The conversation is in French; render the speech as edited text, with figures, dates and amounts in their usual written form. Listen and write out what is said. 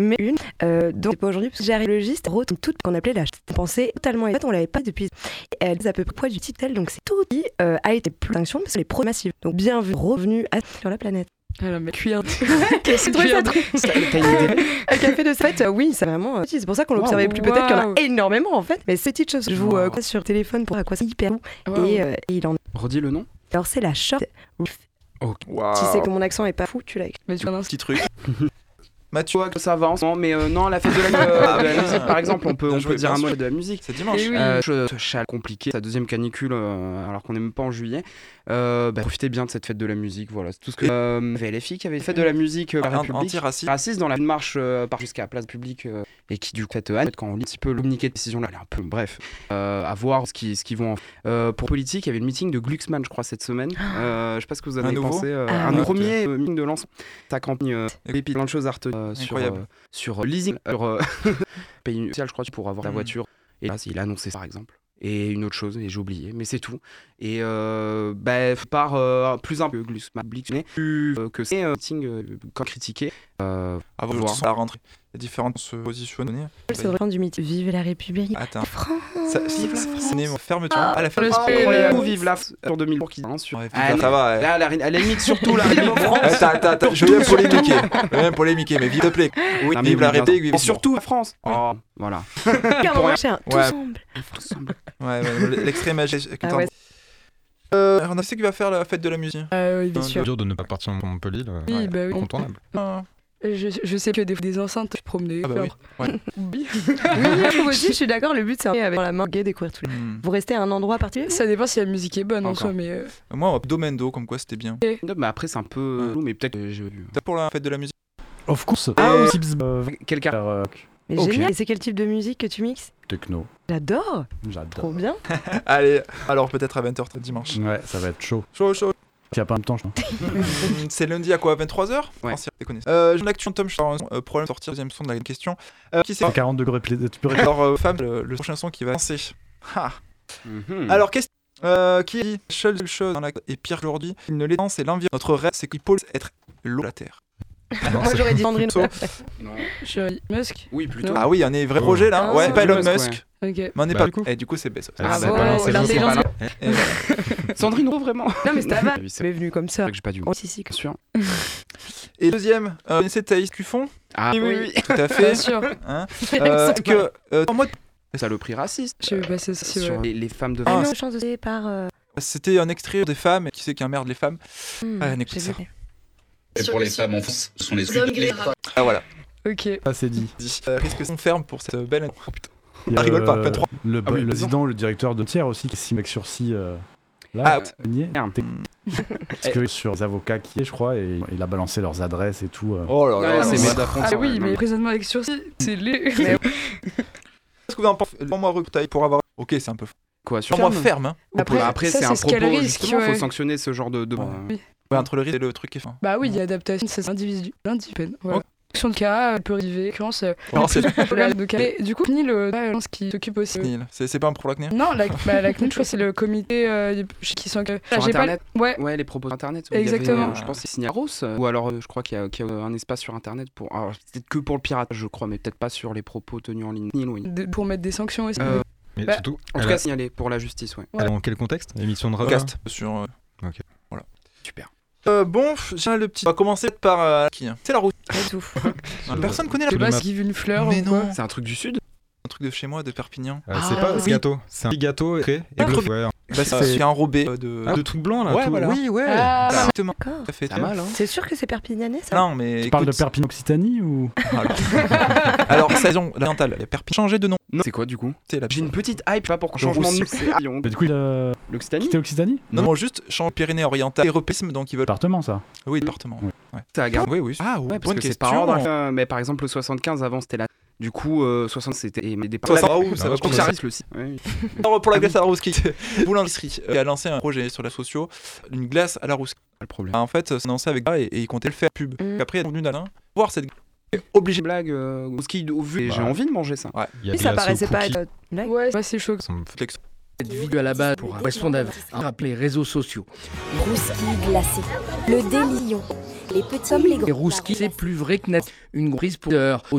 mais une. Donc, c'est pas aujourd'hui, parce que j'ai arrivé logiste, toute qu'on appelait la pensée totalement. En fait, on l'avait pas depuis. Elle dit à peu près poids du titre, donc c'est tout qui a été plus d'inction, parce que les pro massives. Donc, bienvenue sur la planète. Alors, mais cuir. Qu'est-ce que cuir t'as une idée? Un café de fête, oui, c'est vraiment. C'est pour ça qu'on l'observait plus. Peut-être qu'il y en a énormément en fait, mais c'est petite chose. Je vous sur téléphone pour à quoi c'est hyper doux. Et il en. Redis le nom. Alors c'est la short. Si c'est que mon accent est pas fou, tu l'as. Mais tu as un petit truc. Mathieu, ça va en ce moment, mais non, la fête de la musique, par exemple, on peut dire un mot de la musique. C'est dimanche. Ce chat compliqué, sa deuxième canicule, alors qu'on n'est même pas en juillet. Profitez bien de cette fête de la musique, voilà, c'est tout ce que. VLFI qui avait fait de la musique à la République. Raciste dans la marche jusqu'à la place publique et qui, du coup, quand on lit un petit peu le communiqué de décision là, elle est un peu. Bref, à voir ce qu'ils vont en. Pour politique, il y avait le meeting de Glucksmann, je crois, cette semaine. Je sais pas ce que vous avez pensé. Un premier meeting de lancement. Ta campagne, et puis plein de choses à retenir. Sur leasing, payer social, je crois, pour avoir ta voiture. Et là, il a annoncé ça, par exemple. Et une autre chose, et j'ai oublié, mais c'est tout. Et par plus un peu que c'est un meeting quand critiqué. À voir la rentrée. Il y a différentes positions. C'est vraiment du mythe. Vive la République. Attends. France. C'est né fermeture à la fin. Vive la sur 2000 pour qu'ils sur. Ça va. Là, à la limite, surtout la France. Attends, je viens polémiquer, mais s'il te plaît. Oui, vive la République. Et surtout la France. Oh, voilà. Tout semble. Ouais, l'extrême âge. On a fait qui va faire la fête de la musique. Oui, bien sûr. C'est dur de ne pas partir en Montpellier. Oui, bah oui. Incontournable. Je sais que des enceintes, je promenais. Oui. Oui, moi aussi, je suis d'accord. Le but, c'est avec la main gay découvrir tous les. Vous restez à un endroit particulier? Ça dépend si la musique est bonne en soi, mais. Moi, Domendo, comme quoi c'était bien. Mais après, c'est un peu. Mais peut-être que j'ai vu. T'as pour la fête de la musique? Of course. Quel cas? Mais génial. Et c'est quel type de musique que tu mixes? Techno. J'adore. Trop bien. Allez, alors peut-être à 20h dimanche. Ouais, ça va être chaud. Chaud. Il n'y a pas de temps, je crois. C'est lundi à quoi? 23h? Ouais. L'actu Tom, problème de sortir, deuxième son de la question. Qui c'est? 40 degrés, tu peux répéter. Alors, femme, le prochain son qui va lancer. Alors, question. Qui dit seule chose dans la est pire qu'aujourd'hui, il ne l'est pas, c'est l'environnement. Notre rêve, c'est qu'il peut être l'eau de la terre. Moi, j'aurais dit Sandrine. Non. J'aurais dit Musk. Oui, plutôt. Ah oui, on est vrai projet là. Ouais, c'est pas Elon Musk. Ok. Mais on n'est pas. Et du coup, c'est Bezos. Sandrine, vraiment. Non, mais ça va. C'est venu comme ça. J'ai pas dû. Si, Bien sûr. Et deuxième, connaissez Thaïs Cuffon? Ah oui. Tout à fait. Bien sûr. En mode. Saloperie raciste. Je vais passer ça sur les femmes de France. Chance de par. C'était un extrait des femmes. Qui c'est qui emmerde les femmes? N'écoute ça. Et pour les femmes en France, ce sont les hommes. Ah voilà. Ok. Ça c'est dit. Risque son ferme pour cette belle. Oh putain. Il y a, rigole pas. 23. Le président, le directeur de tiers aussi, qui est 6 mecs sur 6. Là, parce que sur les avocats qui est, je crois, et il a balancé leurs adresses et tout. Oh là là, c'est méga. Ah oui, mais présentement avec sursis, c'est les. Est-ce que vous en pensez? Moi, recrutaille pour avoir. Ok, c'est un peu. Quoi, sur moi ferme, hein. Après c'est un propos, justement, faut sanctionner ce genre de. Ouais, entre le risque et le truc qui est fin. Bah oui, il y a adaptation, c'est individu, l'indipen. Voilà. Fonction de cas, elle peut arriver, créance. Du coup, CNIL, ce qui s'occupe aussi. CNIL, c'est pas un pro la CNIL? Non, la CNIL, je crois, c'est le comité qui sont. Sur Internet. Ouais, les propos Internet. Exactement. Je pense que c'est signé à Ross. Ou alors, je crois qu'il y a un espace sur Internet pour. Alors, peut-être que pour le piratage, je crois, mais peut-être pas sur les propos tenus en ligne. Pour mettre des sanctions aussi. Mais surtout, en tout cas, signaler pour la justice, ouais. Dans quel contexte? Émission de radio? Podcast sur. Ok. Voilà. Super. Bon, j'ai le petit. On va commencer par qui? C'est la route. Tout. Personne connaît la route. Je sais pas s'il veut une fleur ou quoi. C'est un truc du sud? Un truc de chez moi, de Perpignan. C'est pas ce gâteau. C'est un petit gâteau et c'est un robé de trucs blancs là. Ouais, voilà. Oui, ouais. Exactement. Ça fait mal, hein. C'est sûr que c'est Perpignanais ça? Non, mais. Tu parles de Perpignan Occitanie ou? Alors, saison orientale. Perpignan changé de nom. C'est quoi du coup? J'ai une petite hype pas pour changement de nom. Du coup, l'Occitanie? C'était Occitanie? Non, juste change Pyrénées-Orientales et européisme, donc ils veulent. Département ça? Oui, département. C'est à Gare. Oui. Ah ouais, parce que c'est pas ordre. Mais par exemple, le 75 avant c'était là. Du coup, 60 c'était des ça va pour ça risque le site. Pour la glace à la Rouski, Boulangerie a lancé un projet sur les sociaux, une glace à la Rouski. Pas le problème. En fait, c'est lancé avec ça et il comptait le faire pub. Après, il est venu d'Alain voir cette obligé blague Rouski j'ai envie de manger ça. Ouais. Ça paraissait pas être blague. Ouais, c'est chaud. Cette vidéo à la base pour correspondre à rappeler les réseaux sociaux. Rouski glacé, le délion, les petits comme les grands. Les rouskis, c'est plus vrai que net. Une prise pour l'heure.